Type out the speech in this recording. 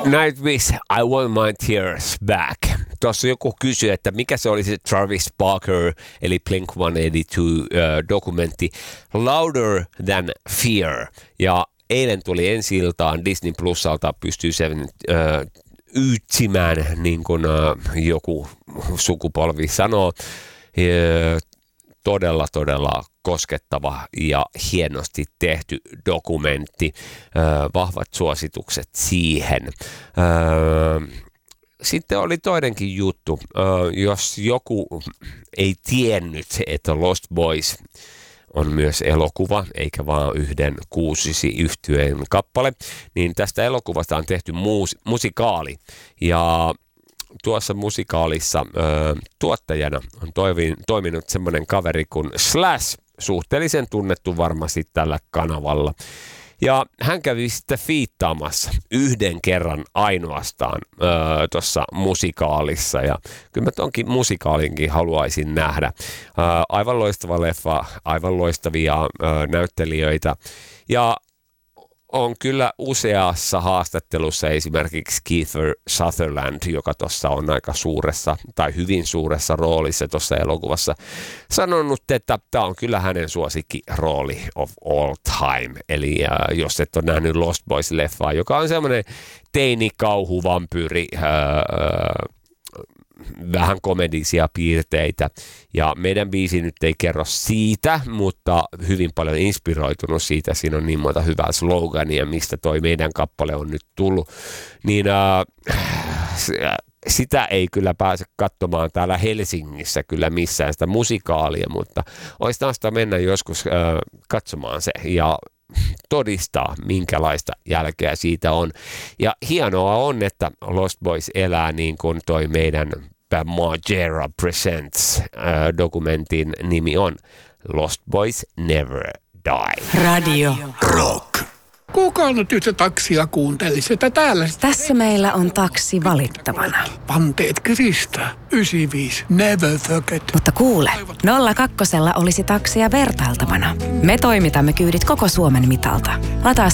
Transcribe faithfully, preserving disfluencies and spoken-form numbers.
Nightwish, I Want My Tears Back. Tuossa joku kysyi, että mikä se oli se Travis Barker, eli Blink sata kahdeksankymmentäkaksi dokumentti Louder Than Fear. Ja eilen tuli ensi-iltaan Disney Plusalta, pystyy sen äh, yytsimään, niin kuin äh, joku sukupolvi sanoo. Äh, todella, todella koskettava ja hienosti tehty dokumentti. Äh, vahvat suositukset siihen. Äh, Sitten oli toinenkin juttu. Äh, jos joku ei tiennyt, että Lost Boys on myös elokuva, eikä vaan yhden kuusisi yhtyeen kappale, niin tästä elokuvasta on tehty muus- musikaali. Ja tuossa musikaalissa ö, tuottajana on toivin, toiminut semmoinen kaveri kuin Slash, suhteellisen tunnettu varmasti tällä kanavalla. Ja hän kävi sitten fiittaamassa yhden kerran ainoastaan tuossa musikaalissa. Ja kyllä mä tonkin musikaalinkin haluaisin nähdä. Ö, aivan loistava leffa, aivan loistavia ö, näyttelijöitä. Ja on kyllä useassa haastattelussa esimerkiksi Kiefer Sutherland, joka tuossa on aika suuressa tai hyvin suuressa roolissa tuossa elokuvassa, sanonut, että tämä on kyllä hänen suosikkirooli of all time. Eli äh, jos et ole nähnyt Lost Boys-leffaa, joka on semmoinen teini-kauhuvampyyri, äh, äh, vähän komedisia piirteitä. Ja meidän biisi nyt ei kerro siitä, mutta hyvin paljon inspiroitunut siitä. Siinä on niin monta hyvää slogania, mistä toi meidän kappale on nyt tullut. Niin äh, sitä ei kyllä pääse katsomaan täällä Helsingissä kyllä missään sitä musikaalia, mutta olisi taas mennä joskus äh, katsomaan se ja todistaa, minkälaista jälkeä siitä on. Ja hienoa on, että Lost Boys elää niin kuin toi meidän Margera Presents äh, dokumentin nimi on. Lost Boys Never Die. Radio Rock. Kuka nyt yhtä taksia kuunteli sitä täällä? Tässä meillä on taksi valittavana. Panteet kiristää. yhdeksänkymmentäviisi. Never forget. Mutta kuule, nolla kakkosella olisi taksia vertailtavana. Me toimitamme kyydit koko Suomen mitalta. Lataa